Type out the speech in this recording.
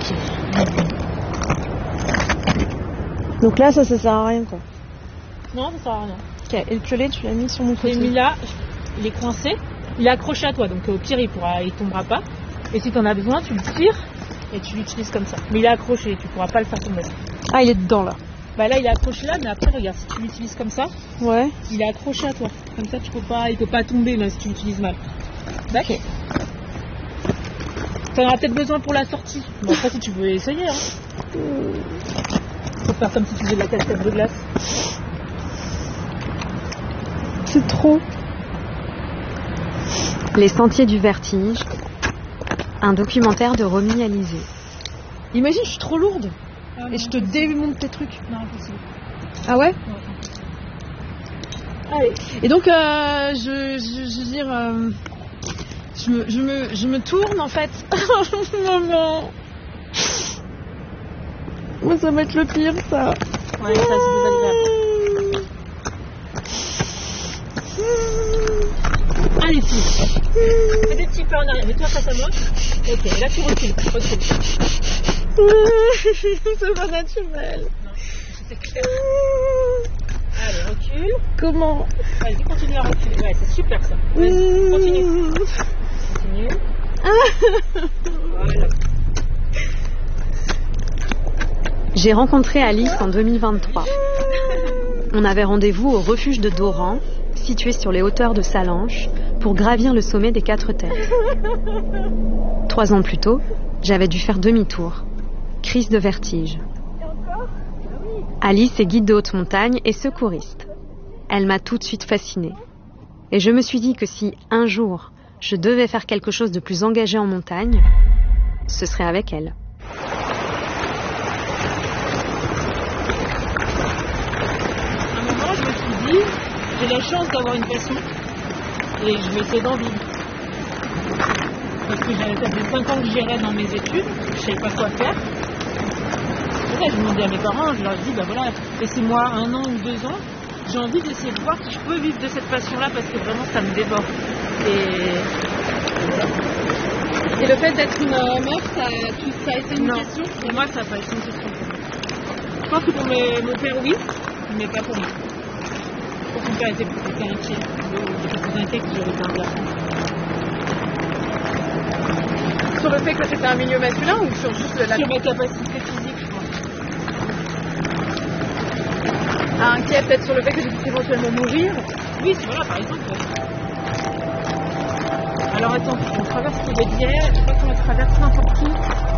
Ok. Donc là, ça sert à rien, quoi. Non, ça sert à rien. Ok, et le piolet, tu l'as mis sur mon Je l'ai côté. mis là, il est coincé, il est accroché à toi, donc au pire il tombera pas. Et si t'en as besoin, tu le tires et tu l'utilises comme ça. Mais il est accroché, tu pourras pas le faire tomber. Ah, il est dedans, là. Bah là il est accroché là, mais après regarde, si tu l'utilises comme ça, Ouais. il est accroché à toi. Comme ça il peut pas tomber là si tu l'utilises mal. D'accord. T'en auras peut-être besoin pour la sortie. Bon après si tu veux essayer, hein. Faut faire comme si tu faisais de la cascade de glace. C'est trop. Les sentiers du vertige, un documentaire de Romy Alizé. Imagine, je suis trop lourde. Ah, Et je te démonte tes trucs. Non, impossible. Ah ouais? Allez. Et donc, je veux dire, je me tourne en fait. Maman. Moi, ça va être le pire, ça. Ouais, ça c'est désagréable. Allez, fille. Fais des petits pas en arrière. Mets-toi face à moi. Ok, là tu recules. C'est pas naturel. Non, c'est clair. Allez, recule. Comment? Vas-y, continue à reculer. Ouais, c'est super ça. Vas-y, continue. Continue. Voilà. J'ai rencontré Alice en 2023. On avait rendez-vous au refuge de Doran, situé sur les hauteurs de Salanches, pour gravir le sommet des 4 Terres. 3 ans plus tôt, j'avais dû faire demi-tour. Crise de vertige. Alice est guide de haute montagne et secouriste. Elle m'a tout de suite fascinée. Et je me suis dit que si, un jour, je devais faire quelque chose de plus engagé en montagne, ce serait avec elle. À un moment, je me suis dit, j'ai la chance d'avoir une passion et je vais essayer d'en vivre. Parce que ça fait 5 ans que j'irais dans mes études, je savais pas quoi faire. Et là, je demandais à mes parents, je leur ai dit, bah voilà, laissez-moi 1 an ou 2 ans, j'ai envie d'essayer de voir si je peux vivre de cette passion-là parce que vraiment ça me dévore. Et le fait d'être une meuf, ça a été une Non, question? pour moi ça n'a pas été une question. Je pense que pour mon père oui, mais pas pour moi. Pour mon père était inquiet. J'étais plus inquiet que j'aurais été un garçon. Sur le fait que c'était un milieu masculin ou sur juste la... Sur mes capacités physiques, je pense. Inquiet peut-être sur le fait que je puisse éventuellement mourir? Oui, voilà, par exemple. Alors attends, on traverse des biais, je crois qu'on traverse n'importe où.